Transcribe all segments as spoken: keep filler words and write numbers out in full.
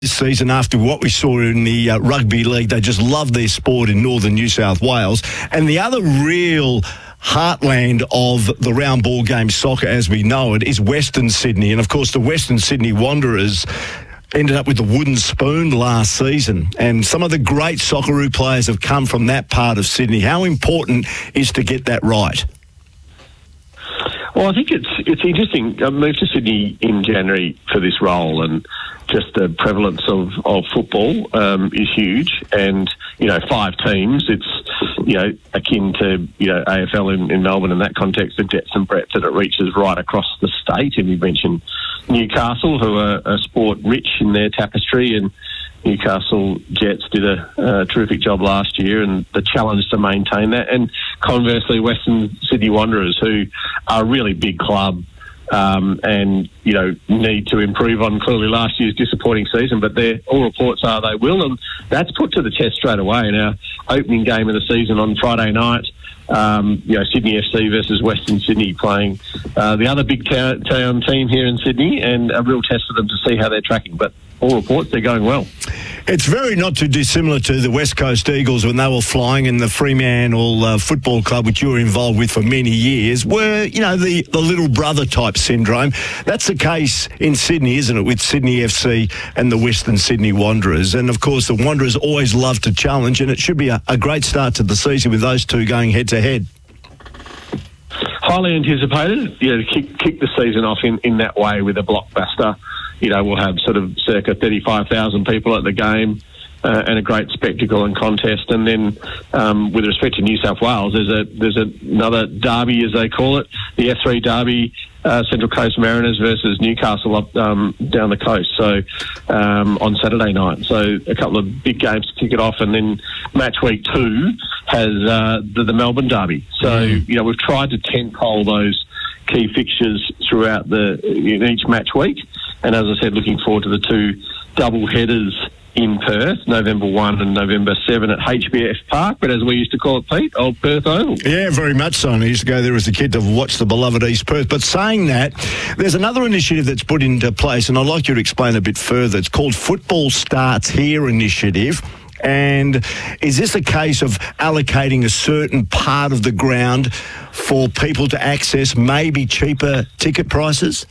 This season, after what we saw in the uh, rugby league, they just love their sport in northern New South Wales. And the other real heartland of the round ball game soccer as we know it is Western Sydney. And of course the Western Sydney Wanderers ended up with the wooden spoon last season, and some of the great Socceroo players have come from that part of Sydney. How important is to get that right? Well, I think it's it's interesting. I moved to Sydney in January for this role, and just the prevalence of, of football um, is huge. And, you know, five teams, it's, you know, akin to, you know, A F L in, in Melbourne in that context, the depth and breadth that it reaches right across the state. And you mentioned Newcastle, who are, are sport rich in their tapestry, and Newcastle Jets did a, a terrific job last year, and the challenge to maintain that. And conversely, Western Sydney Wanderers, who are a really big club, um, and, you know, need to improve on clearly last year's disappointing season, but all reports are they will, and that's put to the test straight away in our opening game of the season on Friday night. Um, you know, Sydney F C versus Western Sydney playing uh, the other big town, town team here in Sydney, and a real test for them to see how they're tracking. But all reports, they're going well. It's very not too dissimilar to the West Coast Eagles when they were flying in the Fremantle uh, Football Club, which you were involved with for many years, were, you know, the, the little brother type syndrome. That's the case in Sydney, isn't it, with Sydney F C and the Western Sydney Wanderers. And, of course, the Wanderers always love to challenge, and it should be a, a great start to the season with those two going head-to-head. Highly anticipated, you know, to kick, kick the season off in, in that way with a blockbuster. You know, we'll have sort of circa thirty-five thousand people at the game uh, and a great spectacle and contest. And then um, with respect to New South Wales, there's a there's a, another derby, as they call it, the F three derby, uh, Central Coast Mariners versus Newcastle up um, down the coast, so um, on Saturday night. So a couple of big games to kick it off. And then match week two has uh, the, the Melbourne derby. So, mm. you know, we've tried to tent-pole those key fixtures throughout the in each match week. And as I said, looking forward to the two double headers in Perth, November first and November seventh at H B F Park, but as we used to call it, Pete, Old Perth Oval. Yeah, very much so. And I used to go there as a kid to watch the beloved East Perth. But saying that, there's another initiative that's put into place, and I'd like you to explain a bit further. It's called Football Starts Here Initiative. And is this a case of allocating a certain part of the ground for people to access maybe cheaper ticket prices?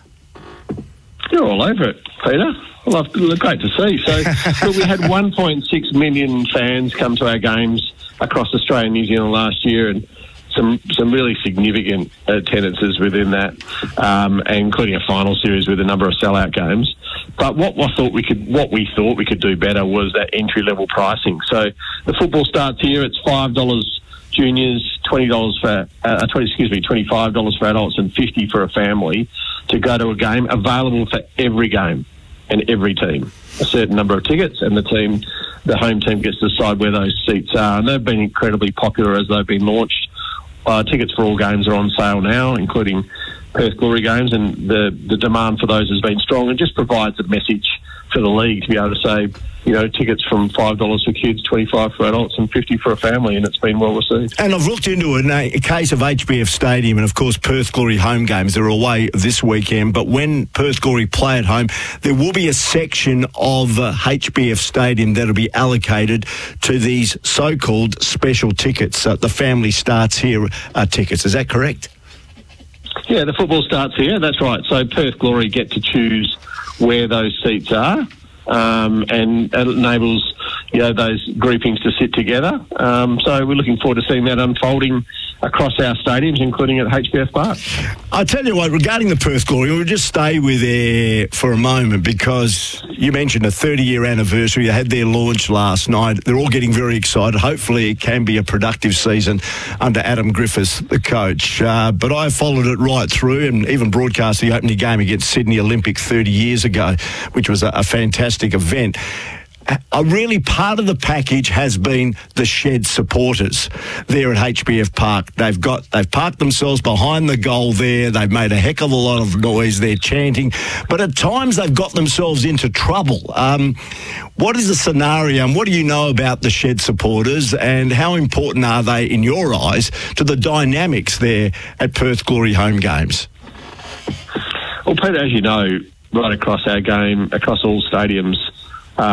You're all over it, Peter. Well, great to see. So, look, we had one point six million fans come to our games across Australia and New Zealand last year, and some some really significant attendances within that, um, including a final series with a number of sellout games. But what I thought we could, what we thought we could do better was that entry level pricing. So, the football starts here. It's five dollars juniors, twenty dollars for uh, twenty, excuse me, twenty-five dollars for adults, and fifty for a family to go to a game. Available for every game and every team. A certain number of tickets, and the team, the home team, gets to decide where those seats are. And they've been incredibly popular as they've been launched. Uh, tickets for all games are on sale now, including Perth Glory games, and the, the demand for those has been strong, and just provides a message for the league to be able to say, you know, tickets from five dollars for kids, twenty-five dollars for adults, and fifty dollars for a family, and it's been well received. And I've looked into it, a case of H B F Stadium, and of course Perth Glory home games. They're away this weekend, but when Perth Glory play at home, there will be a section of uh, H B F Stadium that'll be allocated to these so-called special tickets, uh, the Family Starts Here uh, tickets. Is that correct? Yeah, the football starts here, that's right. So Perth Glory get to choose where those seats are, um, and it enables, you know, those groupings to sit together. Um, so we're looking forward to seeing that unfolding across our stadiums, including at H B F Park. I tell you what, regarding the Perth Glory, we'll just stay with there for a moment, because you mentioned a thirty-year anniversary. They had their launch last night. They're all getting very excited. Hopefully it can be a productive season under Adam Griffiths, the coach. Uh, but I followed it right through, and even broadcast the opening game against Sydney Olympic thirty years ago, which was a, a fantastic event. A really part of the package has been the Shed supporters there at H B F Park. They've got they've parked themselves behind the goal there. They've made a heck of a lot of noise. They're chanting, but at times they've got themselves into trouble. Um, what is the scenario, and what do you know about the Shed supporters, and how important are they, in your eyes, to the dynamics there at Perth Glory home games? Well, Peter, as you know, right across our game, across all stadiums,